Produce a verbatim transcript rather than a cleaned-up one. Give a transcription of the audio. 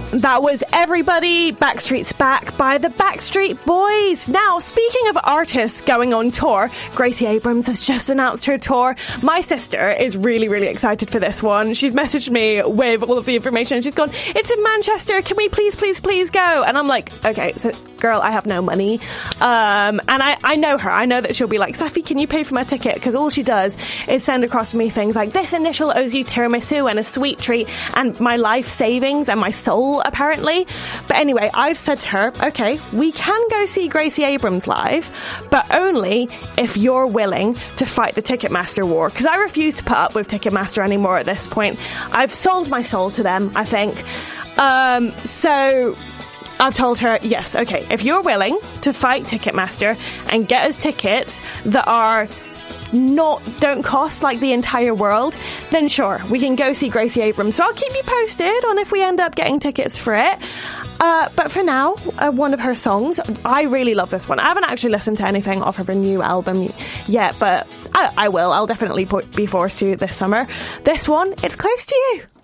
That was Everybody, Backstreet's Back by the Backstreet Boys. Now, speaking of artists going on tour, Gracie Abrams has just announced her tour. My sister is really, really excited for this one. She's messaged me with all of the information. She's gone, it's in Manchester. Can we please, please, please go? And I'm like, okay, so girl, I have no money. Um, and I, I know her. I know that she'll be like, Safi, can you pay for my ticket? Because all she does is send across to me things like, this initial owes you tiramisu and a sweet treat and my life savings and my soul, apparently. But anyway, I've said to her, okay, we can go see Gracie Abrams live, but only if you're willing to fight the Ticketmaster war. Because I refuse to put up with Ticketmaster anymore at this point. I've sold my soul to them, I think. Um, so I've told her, yes, okay, if you're willing to fight Ticketmaster and get us tickets that are not don't cost like the entire world, then sure, we can go see Gracie Abrams. So I'll keep you posted on if we end up getting tickets for it. Uh, but for now, uh, one of her songs, I really love this one. I haven't actually listened to anything off of her new album yet, but I, I will. I'll definitely put, be forced to this summer. This one, It's Close to You.